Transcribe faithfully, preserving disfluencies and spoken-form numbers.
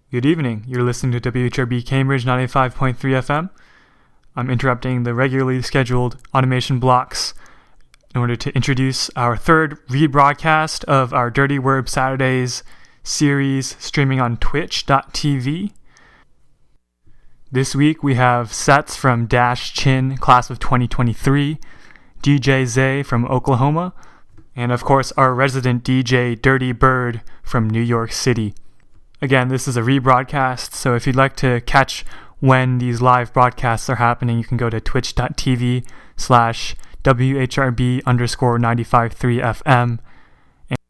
Good evening. You're listening to W H R B Cambridge ninety-five point three F M. I'm interrupting the regularly scheduled automation blocks in order to introduce our third rebroadcast of our Dirty Word Saturdays series streaming on twitch dot t v. This week we have sets from Dash Chin, class of twenty twenty-three, D J Zay from Oklahoma, and of course our resident D J Dirty Bird from New York City. Again, this is a rebroadcast, so if you'd like to catch when these live broadcasts are happening, you can go to twitch dot t v slash W H R B underscore ninety-five point three F M